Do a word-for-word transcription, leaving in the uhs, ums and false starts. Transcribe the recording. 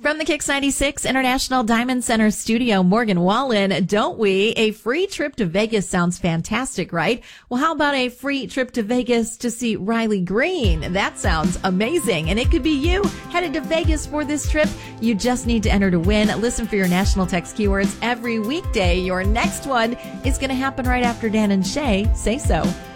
From the Kix ninety-six International Diamond Center studio, Morgan Wallen, don't we? A free trip to Vegas sounds fantastic, right? Well, how about a free trip to Vegas to see Riley Green? That sounds amazing. And it could be you headed to Vegas for this trip. You just need to enter to win. Listen for your national text keywords every weekday. Your next one is going to happen right after Dan and Shay say so.